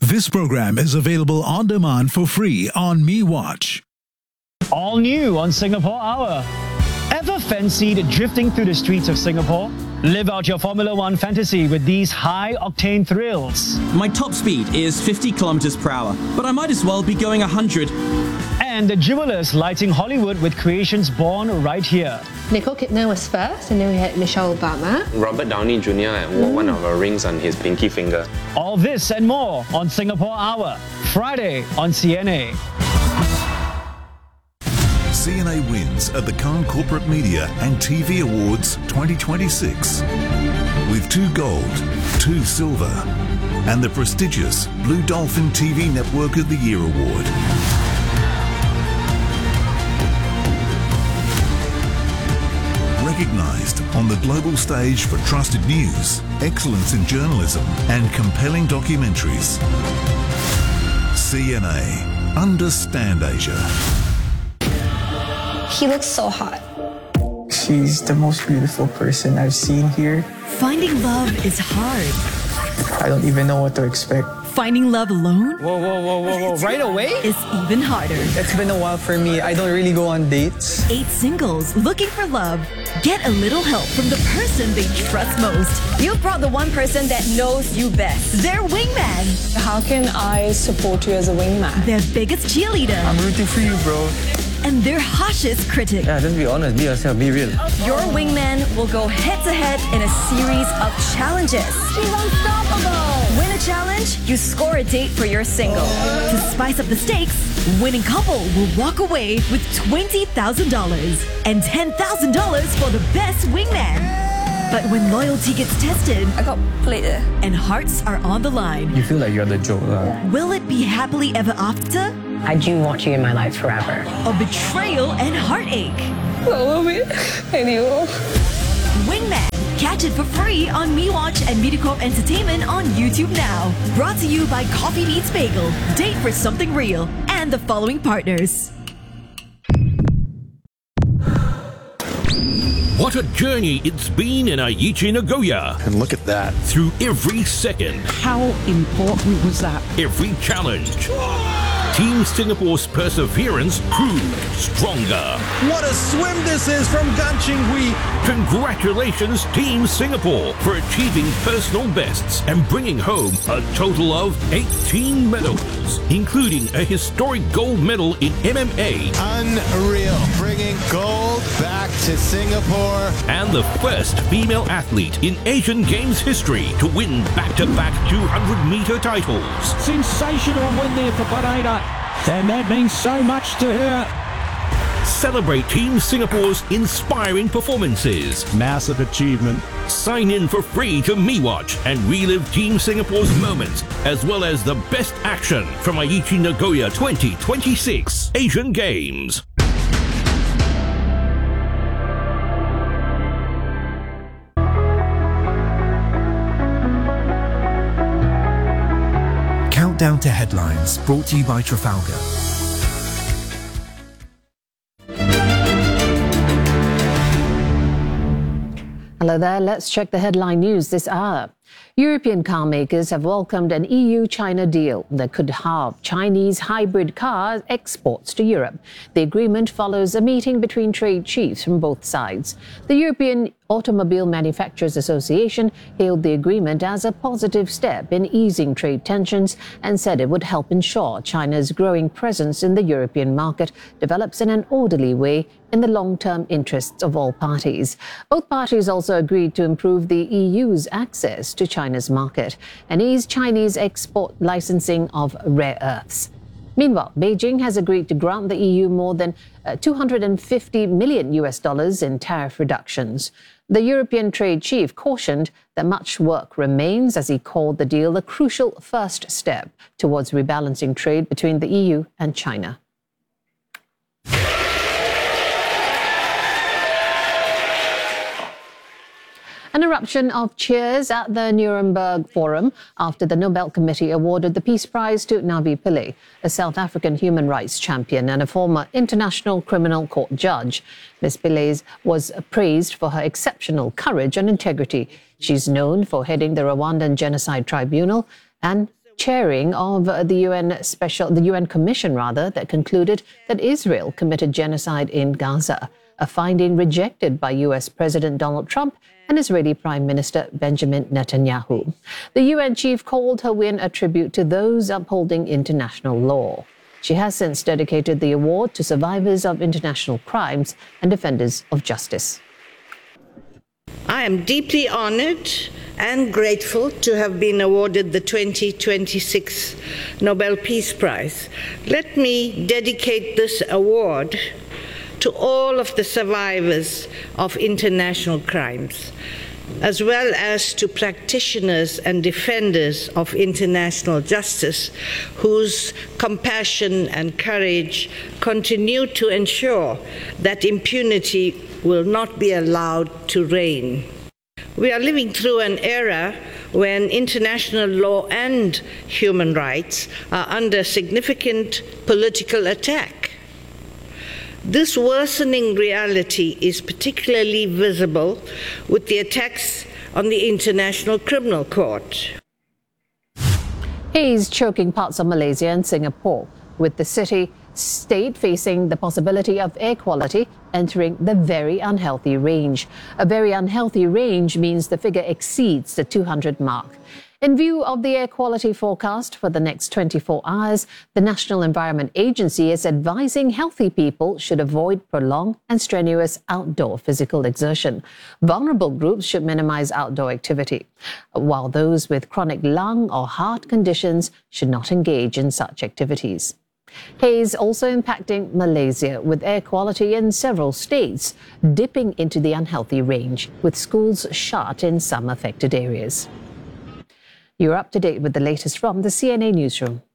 This program is available on demand for free on MeWatch. All new on Singapore Hour. Ever fancied drifting through the streets of Singapore? Live out your Formula One fantasy with these high-octane thrills. My top speed is 50 kilometers per hour, but I might as well be going 100. And the jewelers lighting Hollywood with creations born right here. Nicole Kidman was first, and then we had Michelle Obama. Robert Downey Jr. wore one of our rings on his pinky finger. All this and more on Singapore Hour, Friday on CNA. CNA wins at the Cannes Corporate Media and TV Awards 2026 with 2 gold, 2 silver, and the prestigious Blue Dolphin TV Network of the Year Award. Recognized on the global stage for trusted news, excellence in journalism, and compelling documentaries. CNA. Understand Asia. He looks so hot. She's the most beautiful person I've seen here. Finding love is hard. I don't even know what to expect. Finding love alone? Whoa, right away? Is even harder. It's been a while for me. I don't really go on dates. 8 singles looking for love. Get a little help from the person they trust most. You brought the one person that knows you best. Their wingman. How can I support you as a wingman? Their biggest cheerleader. I'm rooting for you, bro. And their harshest critic. Yeah, just be honest, be yourself, be real. Your wingman will go head-to-head in a series of challenges. She's unstoppable! Win a challenge, you score a date for your single. To spice up the stakes, winning couple will walk away with $20,000 and $10,000 for the best wingman. But when loyalty gets tested, I got played there. And hearts are on the line, You feel like you're the joke. will it be happily ever after? I do want you in my life forever. Or betrayal and heartache? I love it. Anyway. Wingman. Catch it for free on MeWatch and MediaCorp Entertainment on YouTube now. Brought to you by Coffee Beats Bagel, Date for Something Real, and the following partners. What a journey it's been in Aichi Nagoya. And look at that. Through every second. How important was that? Every challenge. Team Singapore's perseverance proved stronger. What a swim this is from Gan Qinghui. Congratulations, Team Singapore, for achieving personal bests and bringing home a total of 18 medals, including a historic gold medal in MMA. Unreal. Bringing gold back to Singapore. And the first female athlete in Asian Games history to win back-to-back 200-meter titles. Sensational win there for Pereira. And that means so much to her. Celebrate Team Singapore's inspiring performances. Massive achievement. Sign in for free to MeWatch and relive Team Singapore's moments, as well as the best action from Aichi Nagoya 2026 Asian Games. Countdown to Headlines, brought to you by Trafalgar. Hello there, let's check the headline news this hour. European car makers have welcomed an EU-China deal that could halve Chinese hybrid car exports to Europe. The agreement follows a meeting between trade chiefs from both sides. The European Automobile Manufacturers Association hailed the agreement as a positive step in easing trade tensions and said it would help ensure China's growing presence in the European market develops in an orderly way in the long-term interests of all parties. Both parties also agreed to improve the EU's access to China's market and ease Chinese export licensing of rare earths. Meanwhile, Beijing has agreed to grant the EU more than $250 million in tariff reductions. The European trade chief cautioned that much work remains as he called the deal a crucial first step towards rebalancing trade between the EU and China. An eruption of cheers at the Nuremberg Forum after the Nobel Committee awarded the Peace Prize to Navi Pillay, a South African human rights champion and a former International Criminal Court judge. Ms. Pillay was praised for her exceptional courage and integrity. She's known for heading the Rwandan Genocide Tribunal and chairing of the UN Commission that concluded that Israel committed genocide in Gaza, a finding rejected by US President Donald Trump and Israeli Prime Minister Benjamin Netanyahu. The UN chief called her win a tribute to those upholding international law. She has since dedicated the award to survivors of international crimes and defenders of justice. I am deeply honored and grateful to have been awarded the 2026 Nobel Peace Prize. Let me dedicate this award to all of the survivors of international crimes, as well as to practitioners and defenders of international justice whose compassion and courage continue to ensure that impunity will not be allowed to reign. We are living through an era when international law and human rights are under significant political attack. This worsening reality is particularly visible with the attacks on the International Criminal Court. Haze choking parts of Malaysia and Singapore, with the state facing the possibility of air quality entering the very unhealthy range. A very unhealthy range means the figure exceeds the 200 mark. In view of the air quality forecast for the next 24 hours, the National Environment Agency is advising healthy people should avoid prolonged and strenuous outdoor physical exertion. Vulnerable groups should minimize outdoor activity, while those with chronic lung or heart conditions should not engage in such activities. Haze also impacting Malaysia, with air quality in several states dipping into the unhealthy range, with schools shut in some affected areas. You're up to date with the latest from the CNA Newsroom.